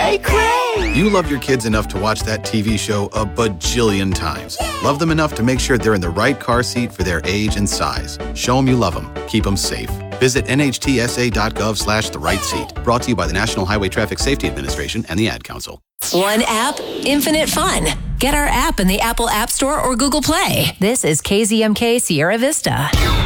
Cray, cray! You love your kids enough to watch that TV show a bajillion times. Love them enough to make sure they're in the right car seat for their age and size. Show them you love them. Keep them safe. Visit nhtsa.gov/the right seat. Brought to you by the National Highway Traffic Safety Administration and the Ad Council. One app, infinite fun. Get our app in the Apple App Store or Google Play. This is KZMK Sierra Vista.